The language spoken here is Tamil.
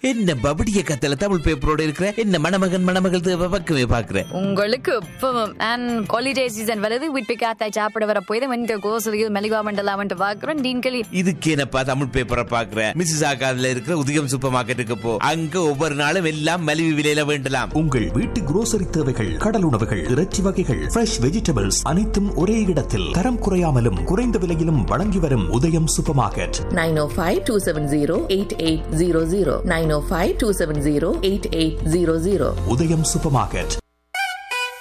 என்ன பபடிய கத்தல தமிழ் பேப்பரோட இருக்கிற என்ன மணமகள் பக்கமே பாக்குறேன். உங்களுக்கு இப்பவும் அண்ட் ஹாலிடே சீசன் வருது. வீட்டு காத்தாய் சாப்பிட வர போய் இந்த கோசலியில் மெலிவா மண்டலாம் பாக்குறேன். டீன்களி இதுக்கு என்னப்பா தமிழ் பேப்பரை பாக்குறேன். மிஸ்ஸஸ் ஆகாதுல இருக்கிற உதயம் சூப்பர் மார்க்கெட்டுக்கு போ. அங்க ஒவ்வொரு நாளும் எல்லாம் மலிவு விலையில வேண்டலாம். உங்கள் வீட்டு குரோசரி தேவைகள், கடல் உணவுகள், இறைச்சி வகைகள், ஃப்ரெஷ் வெஜிடபிள்ஸ் அனைத்தும் ஒரே இடத்தில் தரம் குறையாமலும் குறைந்த விலையிலும் வழங்கி வரும் உதயம் சூப்பர் மார்க்கெட். 905-270-8800 905-270-8800 உதயம் சூப்பர் மார்க்கெட்.